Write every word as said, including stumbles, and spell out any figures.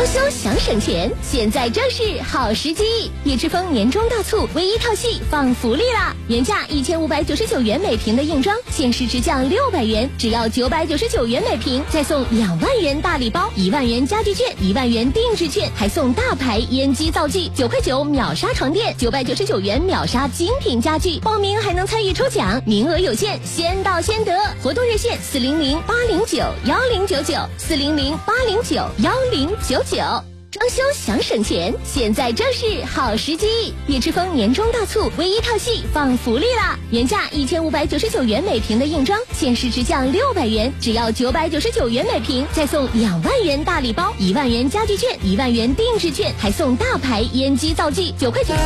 装修想省钱，现在正是好时机！叶之峰年终大促，唯一套系放福利啦！原价一千五百九十九元每平的硬装，限时直降六百元，只要九百九十九元每平，再送两万元大礼包，一万元家具券，一万元定制券，还送大牌烟机灶具，九块九秒杀床垫，九百九十九元秒杀精品家具。报名还能参与抽奖，名额有限，先到先得。活动热线四零零八零九幺零九九四零零八零九幺零九九。装修想省钱，现在正是好时机！叶之峰年终大促，唯一套系放福利啦！原价一千五百九十九元每平的硬装，限时直降六百元，只要九百九十九元每平，再送两万元大礼包，一万元家具券，一万元定制券，还送大牌烟机灶具，九块九。